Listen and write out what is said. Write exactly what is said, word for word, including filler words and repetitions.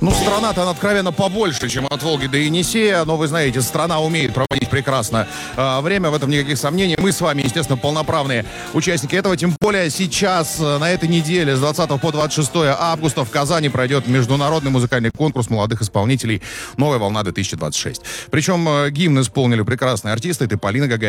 Ну, страна-то, она откровенно побольше, чем от Волги до Енисея, но вы знаете, страна умеет проводить прекрасно э, время, в этом никаких сомнений. Мы с вами, естественно, полноправные участники этого, тем более сейчас, э, на этой неделе, с двадцатого по двадцать шестое августа в Казани пройдет международный музыкальный конкурс молодых исполнителей «Новая волна две тысячи двадцать шесть». Причем э, гимн исполнили прекрасные артисты, это Полина Гагарина,